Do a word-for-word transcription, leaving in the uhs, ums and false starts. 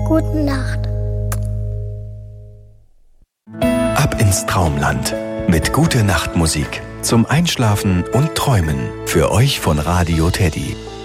Gute Nacht. Ab ins Traumland mit Gute Nacht Musik zum Einschlafen und Träumen für euch von Radio Teddy.